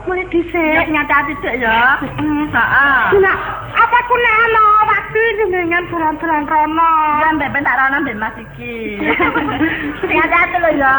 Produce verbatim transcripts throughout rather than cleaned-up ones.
mulai dhisik nyata titik ya. Heeh. Nah, apa ku nek ana waktu jenengan dolan-dolan rono. Ya mbek ben tak rono mbek Mas iki. Nyata lho ya.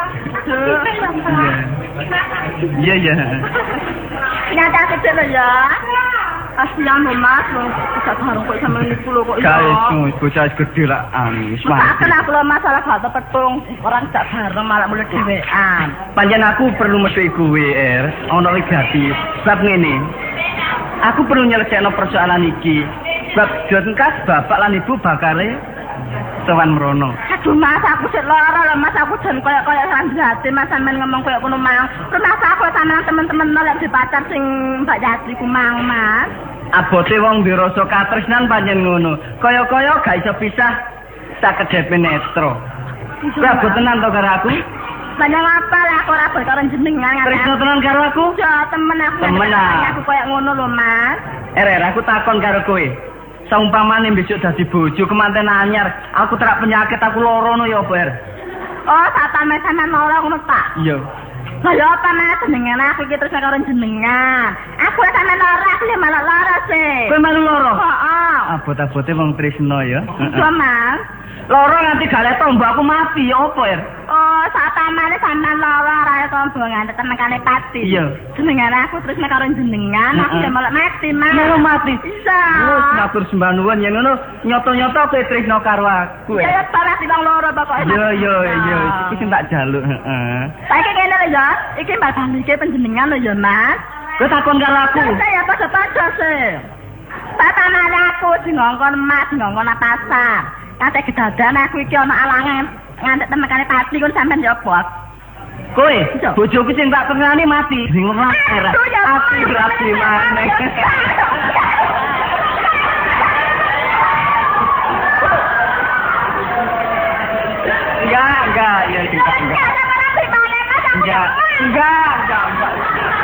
Iya iya. Nyata titik lho ya. Kasihan lho Mas, gak bareng kok sampe niku lho kok iso. Guys, bocah gede lah anis. Mas kenapa lho masalah gak petung, orang gak bareng malah mulai dhewean. Panjen aku perlu metu iku W R, ana wigati. Sebab ngene. Aku perlu nyelesaikno persoalan iki. Sebab jengkas bapak lan ibu bakale sowan mrono. Aduh Mas, aku sik lara lho Mas, aku jan koyo-koyo sandrate Mas sampean ngomong koyo ngono mang. Kenapa aku sama temen-temen lek di pacar sing Mbak Yati ku mang Mas? Abote wong duwe rasa katresnan panjen ngono. Kaya-kaya gak iso pisah sakedhepe netro. Lah tenan to karo aku? Banyak apa lah aku ora karo jenengan. Tresno tenan karo aku? Ya temen aku. Temen aku koyo ngono lho Mas. Er aku takon karo kowe. Saumpamane besok dadi bojo kemanten anyar, aku terak penyakit aku loro no ya, Ber. Oh, satame sampean loro ngono ta? Iya. Lah ya apa Mas jenengan aku iki terus karo jenengan. Aku sampean loro, aku malah loro sih. Kowe malah loro? Heeh. Abot-abote wong tresno ya. Iya, Mas. Loro nganti gale tombo aku mati ya apa, Er? Oh, satamane sampean loro ora tombo nganti temenkane pati. Iya. Jenengan aku terus karo jenengan, aku malah mati, Mas. Malah mati. Iya. Wis matur sembah nuwun yen ngono, nyoto-nyoto kowe tresno karo aku. Ya parah timbang loro pokoke. Iya, iya, iya, iki sing tak jaluk, heeh. Saiki kene lho ya, iki mbak balike panjenengan lho ya, Mas. Kowe takon karo aku. Saya padha-padha sih. Tatanane aku dingongkon Mas, dingongkon pasar. Kate kedadan aku iki ana alangan nganti temekane pati kon sampean yo apa? Kowe, bojoku sing tak kenani mati. Sing ora era. Aku berarti maneh. Enggak, enggak, ya enggak, enggak. Enggak, enggak, enggak, enggak.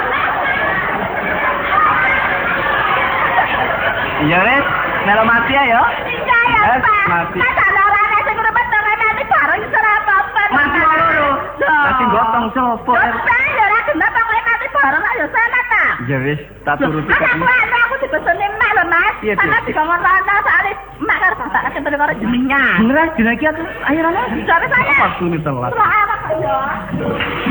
Iya, Res. Melo mati ya. Iya ya, Pak. Mati. Masa lorane sing urip mati bareng iso ora apa-apa. Mati loro. Lah sing gotong sapa? Ya ora genep kok mati bareng ayo sana ta. Ya wis, tak turuti kok. Mas, aku dipeseni mak lho, Mas. Ana dikongkon rana soalé mak karo bapak ketemu karo jenengan. Bener jenenge aku ayo rana. Jare saya. Waktune telat. Ora apa-apa yo.